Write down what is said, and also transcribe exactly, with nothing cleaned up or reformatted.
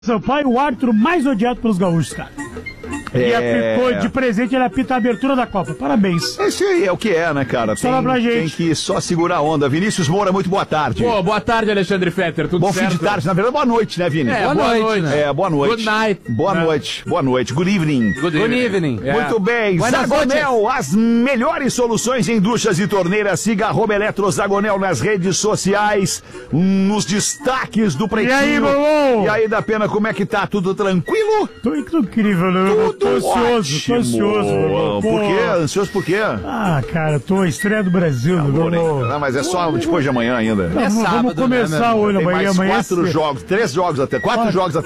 Sampaio, o árbitro mais odiado pelos gaúchos, cara. É... E apitou de presente, ele apita a abertura da Copa. Parabéns. Esse aí é o que é, né, cara? Tem, Fala pra gente. Tem que só segurar a onda. Vinícius Moura, muito boa tarde. Pô, boa tarde, Alexandre Fetter. Tudo Bom certo? fim de tarde, na verdade, boa noite, né, Vini? É, boa, boa noite, noite, né? É, boa noite. Good night. Boa É. noite, boa noite. Good evening. Good evening. Good evening. É. Muito bem, Buenas Zagonel, as melhores soluções em duchas e torneiras. Siga arroba Eletro Zagonel nas redes sociais, nos destaques do Pretinho. E aí, Mamão? E aí, da Pena, como é que tá? Tudo tranquilo? Tô incrível, né? Eu tô ansioso, tô ótimo. ansioso. Meu irmão. Por Pô. quê? Ansioso por quê? Ah, cara, tô estreia do Brasil, meu Amor, hein? irmão. Não, mas é só depois de amanhã ainda. Não, É vamos, sábado, vamos começar né, meu hoje, Tem amanhã, mais amanhã. quatro é- jogos, três jogos até, quatro Quatro. jogos até